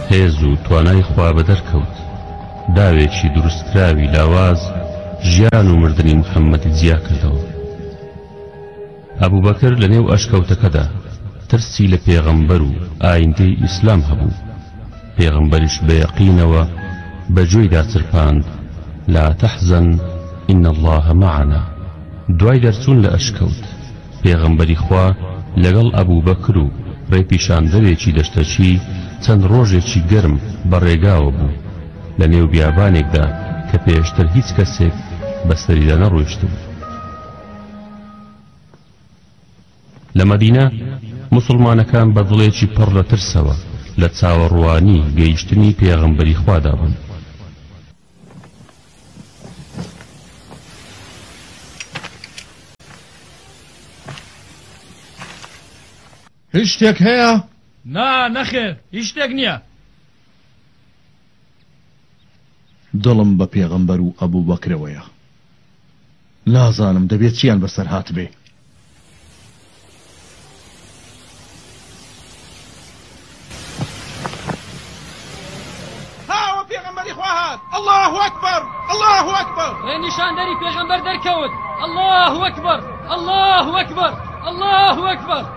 هێز و توانای خوا بەدەرکەوت. داوێکی دروستکراوی لاواز ژیان و مردنی محەممەدی جیا کردەوە. ئەبوبەکر لە نێو ئەشکەوتەکەدا ترسی لە پێغەمبەر و ئایندەی ئیسلام هەبوو. پێغەمبەریش بە یەقینەوە بەجۆی داچرپاند لا تەحزەن ئین الله معنا. دوای دەرچوون لە ئەشکەوت پێغەمبەری خوا لەگەڵ ئەبوبەکر و ڕێپیشاندەرێکی دەشتەچی چەند ڕۆژێکی گەرم بەڕێگاوە بوو لە نێو بیابانێکدا کە پێشتر هیچ کەسێک بەسەریدا نەڕۆیشتبوو. لە مەدینە موسڵمانەکان بە دڵێکی پڕ لە ترسەوە لە چاوەڕوانی گەیشتنی پێغەمبەری خوادا بوون. هیچ شتێک هەیە؟ نا نەخێر، هیچ شتێک نییە. دڵم بە پێغەمبەر و ئەبوبەکرەوەیە. نازانم دەبێت چیان بەسەر هات بێ. هاوە پێغەمبەری خوا هات. الله ئەکبەر، الله ئەکبەر. نیشاندەری پێغەمبەر دەرکەوت. الله ئەکبەر، الله ئەکبەر، الله ئەکبەر.